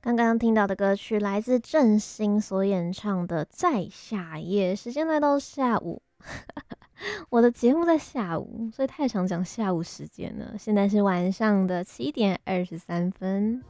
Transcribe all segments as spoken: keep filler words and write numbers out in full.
刚刚听到的歌曲来自郑兴所演唱的《在下夜》，时间来到下午，我的节目在下午，所以太常讲下午时间了。现在是晚上的七点二十三分。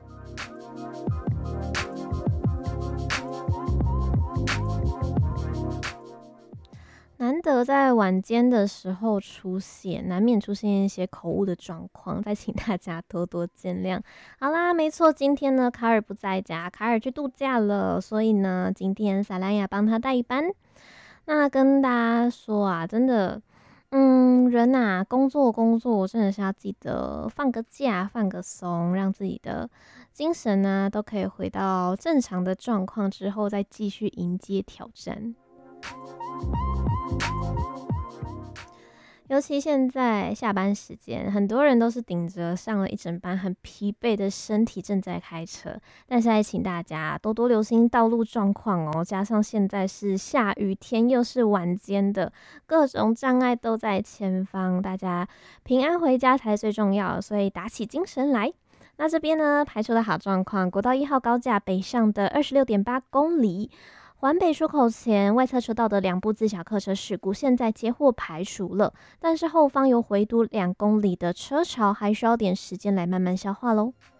难得在晚间的时候出现，难免出现一些口误的状况，再请大家多多见谅。好啦，没错，今天呢，卡尔不在家，卡尔去度假了，所以呢，今天萨兰雅帮他代班。那跟大家说啊，真的，嗯，人呐、啊，工作工作，真的是要记得放个假，放个松，让自己的精神呢、都可以回到正常的状况之后，再继续迎接挑战。尤其现在下班时间，很多人都是顶着上了一整班很疲惫的身体正在开车，但是还请大家多多留心道路状况哦。加上现在是下雨天，又是晚间的，各种障碍都在前方，大家平安回家才最重要，所以打起精神来。那这边呢，排除的好状况，国道一号高架北上的二十六点八公里。环北出口前外侧车道的两部自小客车事故，现在接获排除了，但是后方有回堵两公里的车潮，还需要点时间来慢慢消化喽。